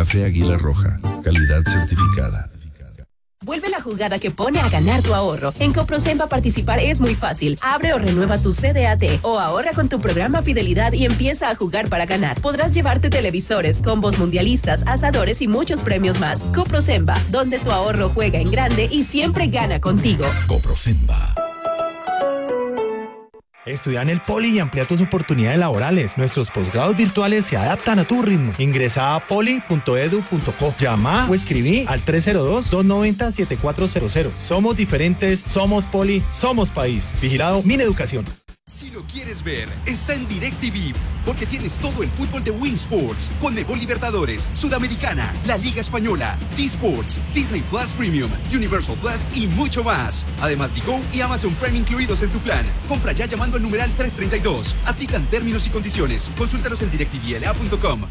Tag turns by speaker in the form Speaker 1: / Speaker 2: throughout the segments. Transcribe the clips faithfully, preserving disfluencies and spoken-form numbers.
Speaker 1: Café Águila Roja, calidad certificada.
Speaker 2: Vuelve la jugada que pone a ganar tu ahorro. En Coprosemba participar es muy fácil. Abre o renueva tu C D A T o ahorra con tu programa Fidelidad y empieza a jugar para ganar. Podrás llevarte televisores, combos mundialistas, asadores y muchos premios más. Coprosemba, donde tu ahorro juega en grande y siempre gana contigo.
Speaker 3: Coprosemba.
Speaker 4: Estudia en el Poli y amplía tus oportunidades laborales. Nuestros posgrados virtuales se adaptan a tu ritmo. Ingresa a poli punto edu punto co. Llama o escribí al tres cero dos, dos nueve cero, siete cuatro cero cero. Somos diferentes, somos Poli, somos país. Vigilado Mineducación.
Speaker 5: Si lo quieres ver, está en DirecTV, porque tienes todo el fútbol de Win Sports, Conmebol Libertadores, Sudamericana, la Liga Española, D-Sports, Disney Plus Premium, Universal Plus y mucho más. Además, Digo y Amazon Prime incluidos en tu plan. Compra ya llamando al numeral trescientos treinta y dos. Aplican términos y condiciones. Consúltalos en direct t v l a punto com.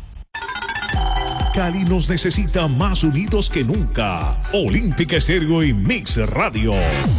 Speaker 3: Cali nos necesita más unidos que nunca. Olímpica Estéreo y Mix Radio.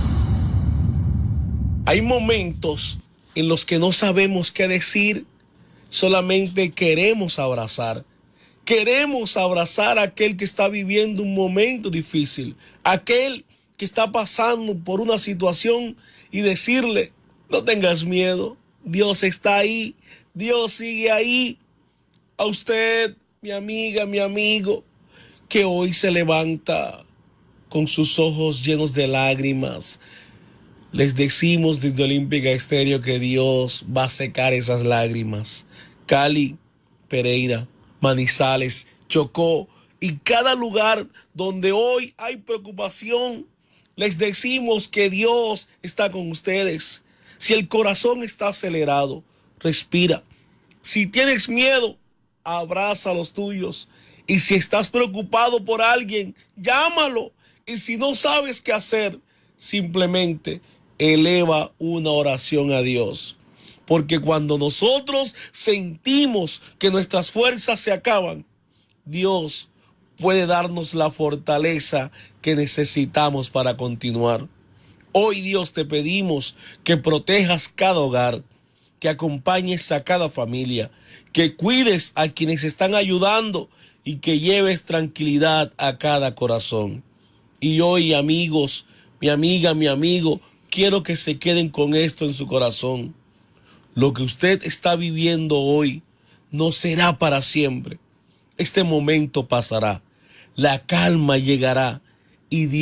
Speaker 6: Hay momentos en los que no sabemos qué decir, solamente queremos abrazar. Queremos abrazar a aquel que está viviendo un momento difícil, aquel que está pasando por una situación y decirle, no tengas miedo, Dios está ahí, Dios sigue ahí. A usted, mi amiga, mi amigo, que hoy se levanta con sus ojos llenos de lágrimas, les decimos desde Olímpica Estéreo que Dios va a secar esas lágrimas. Cali, Pereira, Manizales, Chocó y cada lugar donde hoy hay preocupación, les decimos que Dios está con ustedes. Si el corazón está acelerado, respira. Si tienes miedo, abraza a los tuyos. Y si estás preocupado por alguien, llámalo. Y si no sabes qué hacer, simplemente eleva una oración a Dios. Porque cuando nosotros sentimos que nuestras fuerzas se acaban, Dios puede darnos la fortaleza que necesitamos para continuar. Hoy, Dios, te pedimos que protejas cada hogar, que acompañes a cada familia, que cuides a quienes están ayudando y que lleves tranquilidad a cada corazón. Y hoy, amigos, mi amiga, mi amigo, quiero que se queden con esto en su corazón. Lo que usted está viviendo hoy no será para siempre. Este momento pasará, la calma llegará y Dios